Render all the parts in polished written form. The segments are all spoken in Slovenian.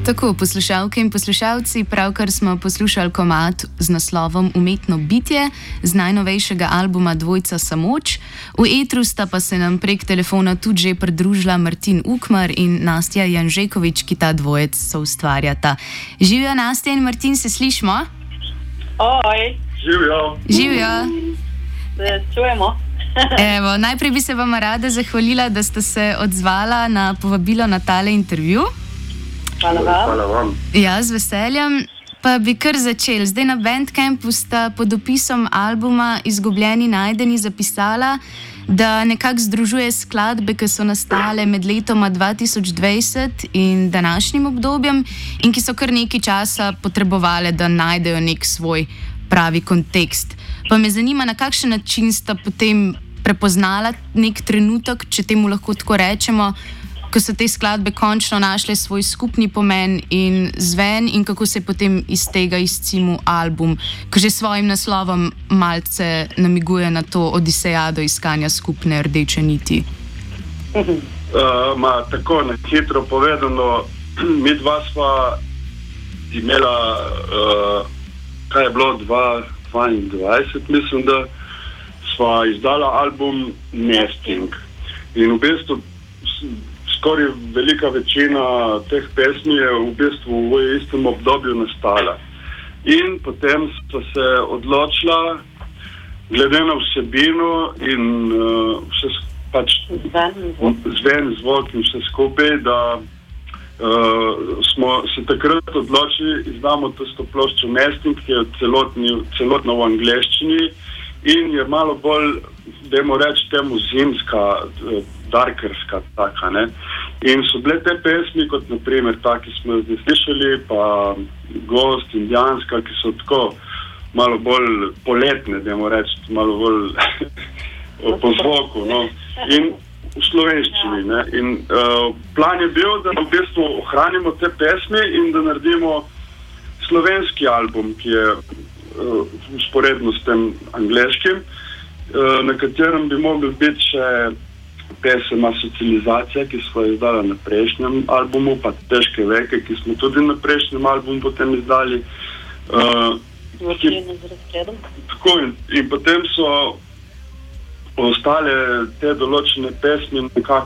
Tako, poslušalke in poslušalci, pravkar smo poslušali komad z naslovom Umetno bitje z najnovejšega albuma Dvojca Samoč. V etru sta pa se nam prek telefona tudi že pridružila Martin Ukmar in Nastja Janžekovič, ki ta dvojec soustvarjata. Živijo Nastja in Martin, se slišimo? Oj. Živijo. Živijo. Čujemo. Evo, najprej bi se vam rada zahvalila, da ste se odzvala na povabilo na tale intervju. Hvala vam. Ja, z veseljem. Pa bi kar začeli. Zdaj na Bandcampu sta pod opisom albuma Izgubljeni najdeni zapisala, da nekako združuje skladbe, ki so nastale med letoma 2020 in današnjim obdobjem in ki so kar nekaj časa potrebovale, da najdejo nek svoj pravi kontekst. Pa me zanima, na kakšen način sta potem prepoznala nek trenutek, če temu lahko tako rečemo, ko so te skladbe končno našle svoj skupni pomen in zven in kako se potem iz tega izcimil album, ki že s svojim naslovom malce namiguje na to odisejado iskanja skupne rdeče niti. Tako na hitro povedano, mi dva sva imela, kaj je bilo, 2022, mislim, da sva izdala album Nesting. In v bistvu skoraj velika večina teh pesmi je v bistvu v istem obdobju nastala. In potem so se odločila, glede na vsebino in zven, zvok in vse skupaj, da smo se takrat odločili, izdamo tisto ploščo Nesting, ki je celotno v angleščini in je malo bolj, dajmo reči temu, zimska, darkerska taka, ne. In so bile te pesmi, kot naprimer ta, ki smo jo zdaj slišali, pa Gost, Indijanska, ki so tako malo bolj poletne, dajmo reči, malo bolj po zvoku, no. In v slovenščini, ne. In plan je bil, da v bistvu ohranimo te pesmi in da naredimo slovenski album, ki je usporedno s tem angleškim, na katerem bi mogli biti še pesema Socializacija, ki smo jo izdali na prejšnjem albumu, pa Težke veke, ki smo tudi na prejšnjem albumu potem izdali. Tako, in potem so ostale te določene pesmi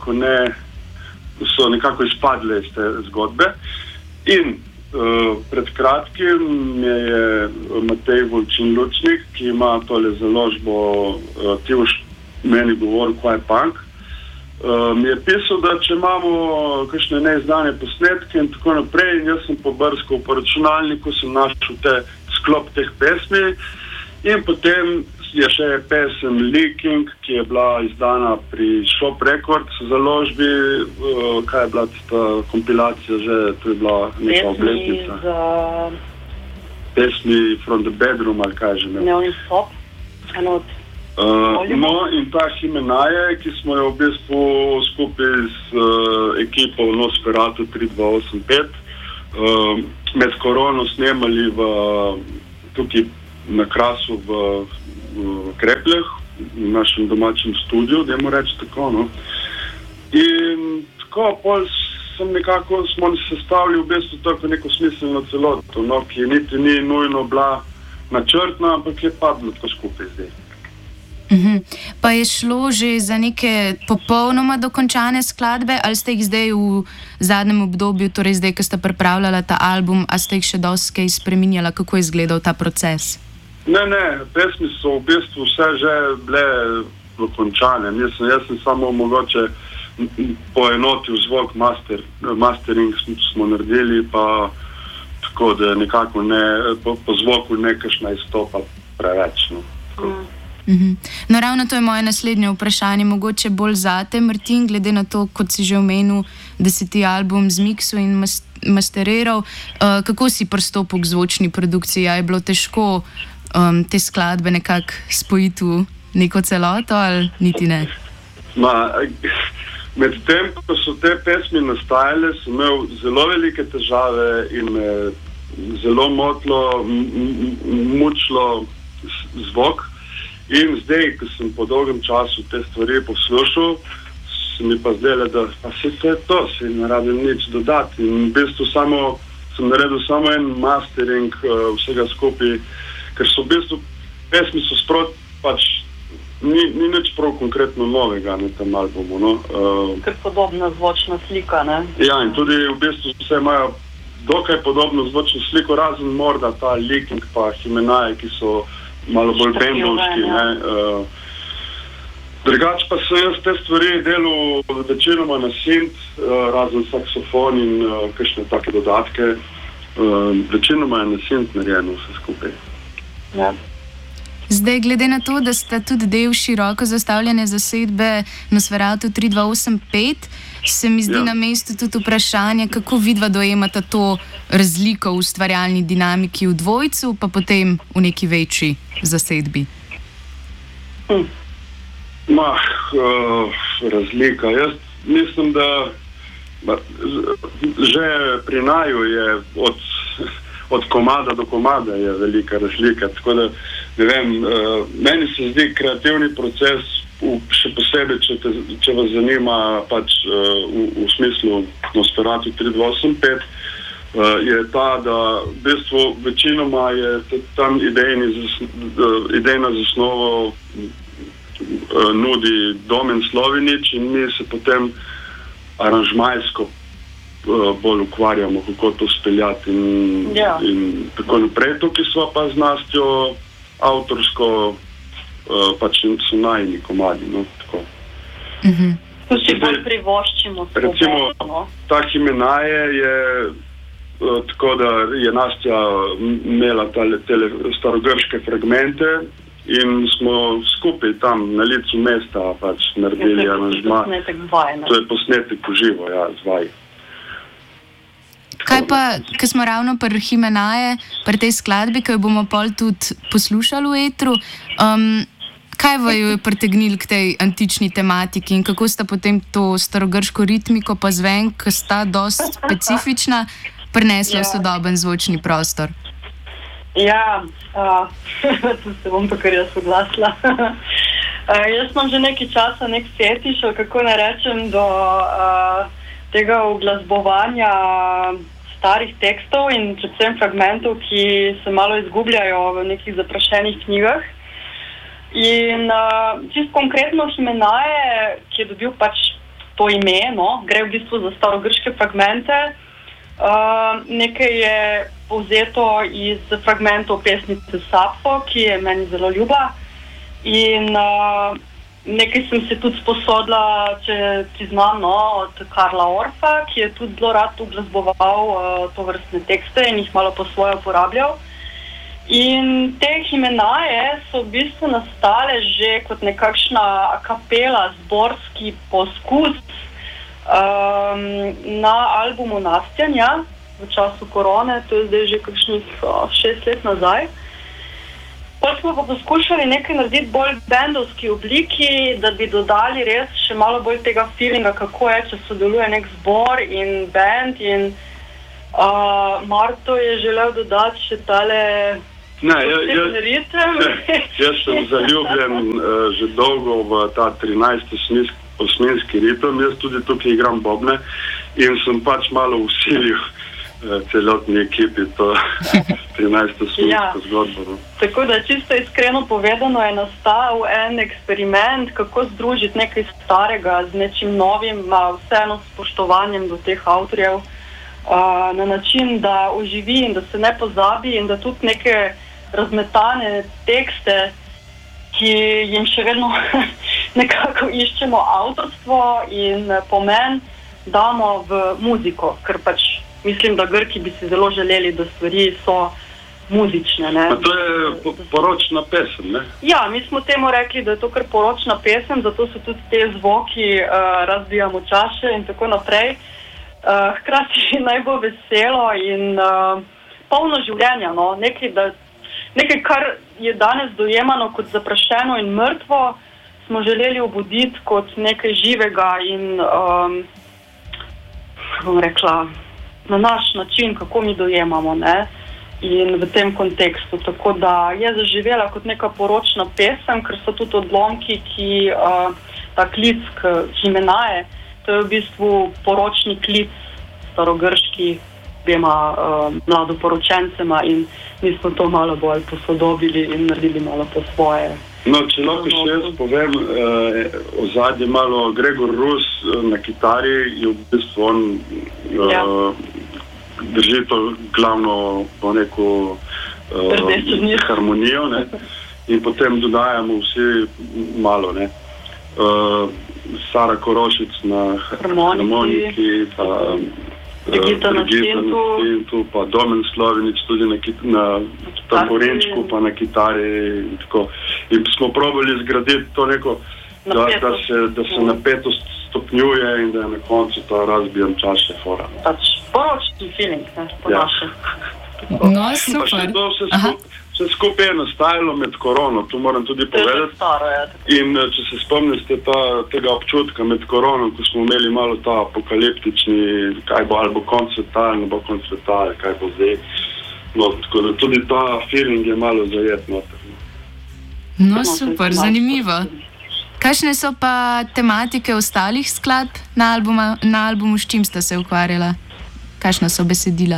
nekako izpadle iz te zgodbe. In pred kratkim je Matej Volčin-Lučnik, ki ima tole založbo Ti už meni govori, kaj je punk, mi je pisal, da če imamo kakšne neizdane posnetke in tako naprej, in jaz sem pobrskal po računalniku, sem našel sklop teh pesmi in potem je še pesem Leaking, ki je bila izdana pri Shop Records založbi, kaj je bila tista kompilacija že, to je bila neka obletnica. Pesmi From the Bedroom, ali kaj že ne. Non-stop? No, in ta Himenaje, ki smo jo v bistvu skupaj z ekipo Nosferatu 3285 med korono snemali tukaj na Krasu v Krepljah, v našem domačem studiu, dajmo reči tako, no. In tako, pol smo sestavili v bistvu tako neko smiselno celoto, no, ki niti ni nujno bila načrtna, ampak je padlo tako skupaj zdaj. Pa je šlo že za neke popolnoma dokončane skladbe, ali ste jih zdaj v zadnjem obdobju, torej zdaj, ko ste pripravljala ta album, a ste jih še dosti kaj spreminjala, kako je izgledal ta proces? Ne, pesmi so v bistvu vse že bile dokončane. Jaz sem samo mogoče poenotil zvok, mastering smo naredili, pa tako, da nekako po zvoku nekakšna izstopa preveč, no. No, ravno to je moje naslednje vprašanje, mogoče bolj zate, Martin, glede na to, kot si že omenil, da si ti album zmiksil in masteriral. Kako si pristopil k zvočni produkciji? Je bilo težko te skladbe nekako spojiti v neko celoto ali niti ne? Med tem, ko so te pesmi nastajale, sem imel zelo velike težave in me zelo mučilo zvok. In zdaj, ko sem po dolgem času te stvari poslušal, se mi pa zdelo, da pa se to je to, se ne rabim nič dodati. In v bistvu sem naredil samo en mastering vsega skupaj, ker so v bistvu pesmi so sproti, pač ni nič prav konkretno novega na tem albumu. No. Ker podobna zvočna slika, ne? Ja, in tudi v bistvu vse imajo dokaj podobno zvočno sliko, razen morda ta Leaking pa Himenaje, ki so malo bolj bendovski, ne. Drugač pa sem jaz te stvari delal večinoma na synth, razen saksofon in kakšne take dodatke. Večinoma je na synth narejeno vse skupaj. Ja. Zdaj, glede na to, da sta tudi del široko zastavljene zasedbe Nosferatu 3285, se mi zdi na mestu tudi vprašanje, kako vidva dojemata to razliko v ustvarjalni dinamiki v dvojcu, pa potem v neki večji zasedbi. Razlika. Jaz mislim, da že pri naju je od komada do komada je velika razlika. Tako da, ne vem, meni se zdi kreativni proces, še posebej, če vas zanima pač v smislu Nosferatu 3285, je ta, da v bistvu večinoma je tam idejna zasnova nudi Domen Slovinič in mi se potem aranžmajsko bolj ukvarjamo, kako to speljati in tako naprej. Tukaj smo pa z Nastjo avtorsko pač so najini komadi, no, tako. Tu si bolj privoščimo. Recimo, ta Himenaje je tako, da je Nastja imela tele starogrške fragmente in smo skupaj tam na licu mesta pač naredili aranžma. To je posnetek v živo, ja, z vaj. Kaj pa, ko smo ravno pri Himenaje, pri tej skladbi, ki jo bomo pol tudi poslušali v etru, kaj vaju je pritegnilo k tej antični tematiki in kako sta potem to starogrško ritmiko pa zven, ki sta dosti specifična, prinesla v sodoben zvočni prostor? Ja, tu se bom pa kar jaz oglasila. Jaz imam že nekaj časa nek fetiš, kako ne rečem, do tega uglasbovanja starih tekstov in predvsem fragmentov, ki se malo izgubljajo v nekih zaprašenih knjigah. In čisto konkretno Himenaje, ki je dobil pač to ime, no, gre v bistvu za starogrške fragmente. Nekaj je povzeto iz fragmentov pesnice Sapfo, ki je meni zelo ljuba. In nekaj sem se tudi sposodila, če priznam, no, od Karla Orfa, ki je tudi zelo rad uglasboval to vrstne tekste in jih malo po svoje uporabljal. In te Himenaje so v bistvu nastale že kot nekakšna a capella, zborski poskus na albumu Nastjanja v času korone, to je zdaj že kakšnih 6 let nazaj. Potem smo pa poskušali nekaj narediti bolj bendovski obliki, da bi dodali res še malo bolj tega feelinga, kako je, če sodeluje nek zbor in band. In Marto je želel dodati še tale ritem. Jaz sem zaljubljen že dolgo v ta 13-osminski ritem. Jaz tudi tukaj igram bobne in sem pač malo usilil celotni ekipi to 13-osminsko zgodbo. Tako da čisto iskreno povedano je nastal en eksperiment, kako združiti nekaj starega z nečim novim, vseeno spoštovanjem do teh avtorjev, na način, da oživi in da se ne pozabi in da tudi neke razmetane tekste, ki jim še vedno nekako iščemo avtorstvo in pomen, damo v muziko, ker pač mislim, da Grki bi si zelo želeli, da stvari so muzične. Ne? A to je poročna pesem, ne? Ja, mi smo temu rekli, da je to kar poročna pesem, zato so tudi te zvoki razbijamo čaše in tako naprej. Hkrati naj bo veselo in polno življenja, no? Nekaj, kar je danes dojemano kot zaprašeno in mrtvo, smo želeli obuditi kot nekaj živega in bom rekla, na naš način, kako mi dojemamo, ne? In v tem kontekstu. Tako da je zaživela kot neka poročna pesem, ker so tudi odlomki, ki ta klic k Himenaje, to je v bistvu poročni klic starogrški dvema mladoporočencema in mi smo to malo bolj posodobili in naredili malo po svoje. No, če lahko še jaz povem, ozadje malo, Gregor Rus na kitari je v bistvu on drži to glavno, po neko harmonijo, ne, in potem dodajamo vsi malo, ne. Sara Korošic na harmoniki, pa Brigita na Sintu, pa Domen Slovenič tudi na tamburinčku, pa na kitari in tako. In smo probali zgraditi to neko, da se napetost stopnjuje in da je na koncu ta razbijan čaše fora. Pač poročni feeling, ne, po naše. No, super. Pa še to vse skupaj je nastajalo med korono, to moram tudi povedati. Staro, ja, in če se spomnite tega občutka med korono, ko smo imeli malo ta apokaliptični, kaj bo, ali bo konc sveta, ali ne bo konc sveta, ali kaj bo zdaj. No, tako da tudi ta feeling je malo zajet noter. No, super, zanimivo. Kakšne so pa tematike ostalih skladb na albumu, s čim sta se ukvarjala? Kakšna so besedila?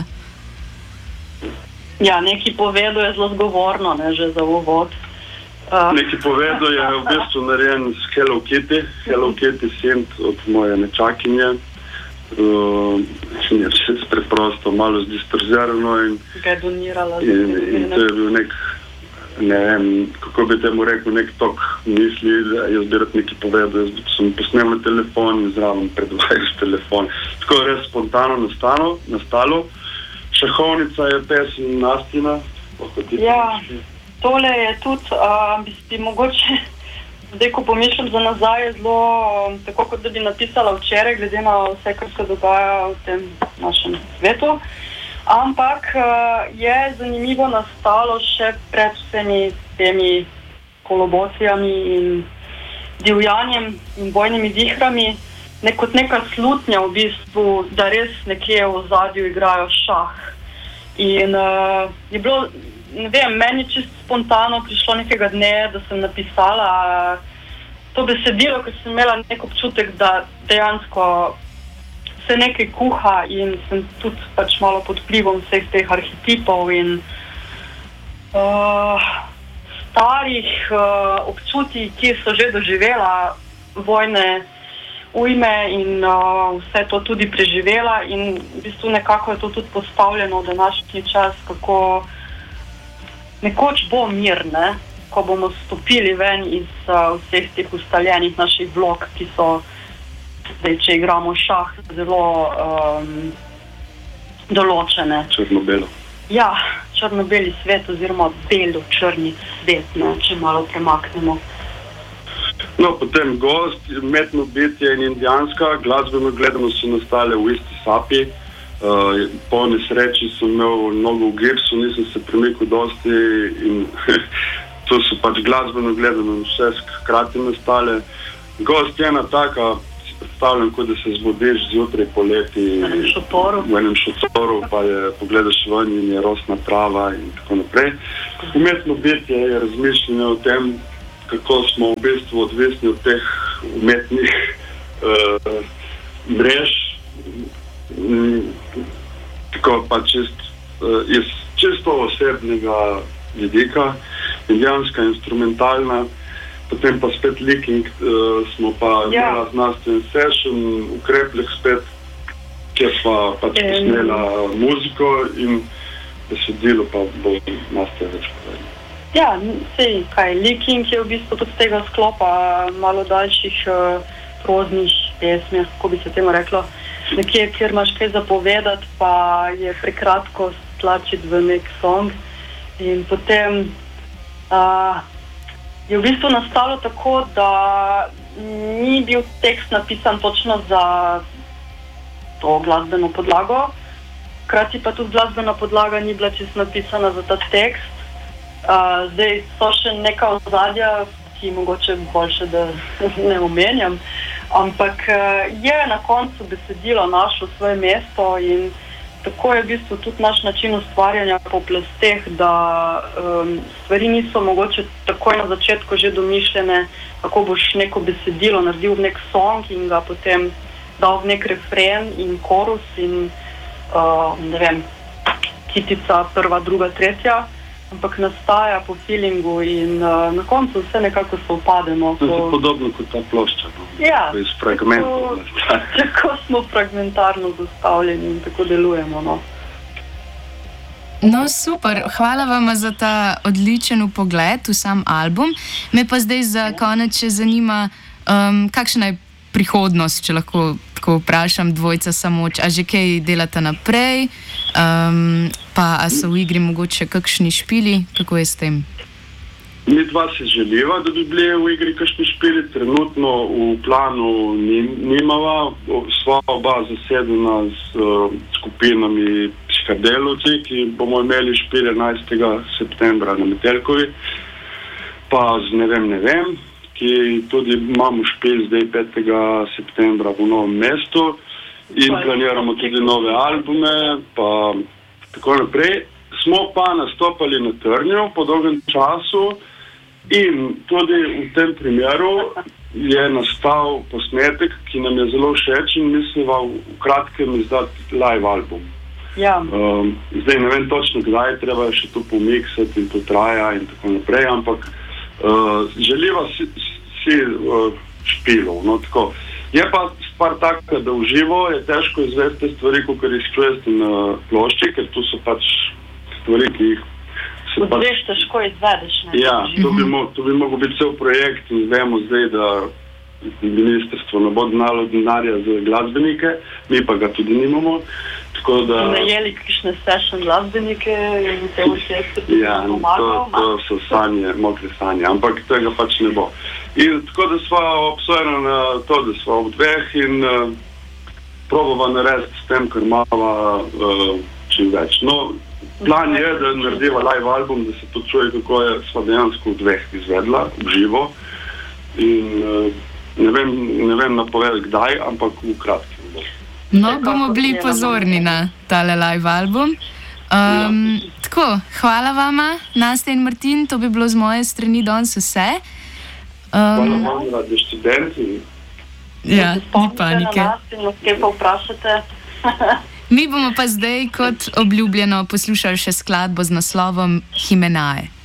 Ja, neki povedo je zelo zgovorno, ne, že za uvod. Neki povedo je v bistvu narejen s Hello Kitty, Hello Kitty Sint od moje nečakinje. Je vse preprosto, malo zdistorzirano in ga je donirala. In to je bil nek, ne vem, kako bi temu rekel, nek tok misli, da jaz bi rad neki povedal, jaz sem posnel na telefon in zraven predvajal telefon. Tako je res spontano nastalo. Šahovnica je pesem Nastina. Ja, tole je tudi, mogoče, zdaj ko pomišljam za nazaj, zelo tako, kot da bi napisala včeraj, glede na vse, kar se dogaja v tem našem svetu. Ampak je zanimivo nastalo še pred vsemi temi kolobocijami in divjanjem in bojnimi vihrami, kot neka slutnja v bistvu, da res nekje v ozadju igrajo šah. In je bilo, ne vem, meni čisto spontano prišlo nekega dne, da sem napisala to besedilo, ker sem imela nek občutek, da dejansko se nekaj kuha in sem tudi pač malo pod vplivom vseh teh arhetipov in starih občutij, ki so že doživela vojne ujme in vse to tudi preživela in v bistvu nekako je to tudi postavljeno v današnji čas, kako nekoč bo mir, ne? Ko bomo stopili ven iz vseh teh ustaljenih naših vlog, ki so, zdaj, če igramo šah, zelo določene. Črno-belo. Ja, črno-beli svet oziroma belo-črni svet, ne? Če malo premaknemo. No, potem Gost, Umetno bitje in Indijanska, glasbeno gledano so nastale v isti sapi. Po nesreči sem imel nogo v gipsu, nisem se premikal dosti in to so pač glasbeno gledano vse hkrati nastale. Gost je ena taka, si predstavljam, kot da se zbudiš zjutraj poleti v enem šotoru, pa pogledaš ven in je rosna trava in tako naprej. Umetno bitje je razmišljanje o tem, kako smo v bistvu odvisni od teh umetnih mrež, tako pa iz čisto osebnega vidika, indijanska, instrumentalna, potem pa spet Leaking, smo pa imela znanstven session, Ukrepljah spet, kjer sva pač posnela muziko in besedilo pa bo nastaje več povedano. Ja, sej, Leaking je v bistvu tudi tega sklopa malo daljših proznih pesmi, kako bi se temu reklo, nekje, kjer imaš kaj zapovedati, pa je prekratko stlačiti v nek song. In potem je v bistvu nastalo tako, da ni bil tekst napisan točno za to glasbeno podlago, hkrati pa tudi glasbena podlaga ni bila čisto napisana za ta tekst. Zdaj so še neka ozadja, ki mogoče boljše, da ne omenjam, ampak je na koncu besedilo našlo svoje mesto in tako je v bistvu tudi naš način ustvarjanja po plasteh, da stvari niso mogoče takoj na začetku že domišljene, kako boš neko besedilo naredil v nek song in ga potem dal v nek refren in korus in ne vem, kitica, prva, druga, tretja, ampak nastaja po feelingu in na koncu vse nekako sovpademo. To je podobno kot ta plošča, no? Ja, iz fragmentov. Tako smo fragmentarno zastavljeni in tako delujemo, no. No, super. Hvala vam za ta odličen vpogled v sam album. Me pa zdaj za konec še zanima, kakšna je prihodnost, če lahko tako vprašam, dvojca Samoč. A že kaj delate naprej? Pa a so v igri mogoče kakšni špili? Kako je s tem? Mi dva si želiva, da bi bili v igri kakšni špili. Trenutno v planu nimava. Sva oba zasedena s skupinami Psihadelovci, ki bomo imeli špil 11. septembra na Metelkovi. Pa z ne vem, ki tudi imamo špil zdaj 5. septembra v Novem mestu in planiramo tudi nove albume, pa tako naprej. Smo pa nastopali na Trnju po dolgem času in tudi v tem primeru je nastal posnetek, ki nam je zelo všeč in misliva v kratkem izdati live album. Ja. Zdaj ne vem točno kdaj, treba še to pomiksati in to traja in tako naprej, ampak želiva si špilov. No, tako. Je pa stvar taka, da v živo je težko izvesti stvari, kot jih čujete na plošči, ker tu so pač stvari, ki jih se pač... Veš, težko izvedeš. Ne? Ja, to bi mogel biti cel projekt in vemo zdaj, da ministrstvo ne bo dalo denarja za glasbenike, mi pa ga tudi nimamo. Najeli kakšne session glasbenike in te orkestre. Ja, to so sanje, mokre sanje, ampak tega pač ne bo. In tako da sva obsojena na to, da sva ob dveh in probava narediti s tem, kar imava čim več. No, plan je, da narediva live album, da se to čuje, kako je sva dejansko v dveh izvedla, v živo. In ne vem napovedati kdaj, ampak v kratkem. No, bomo bili pozorni na tale live album. Tako, hvala vama, Nastja in Martin, to bi bilo z moje strani danes vse. Hvala vam, radi študenti. Ja, ni panike. Mi bomo pa zdaj, kot obljubljeno, poslušali še skladbo z naslovom Himenaje.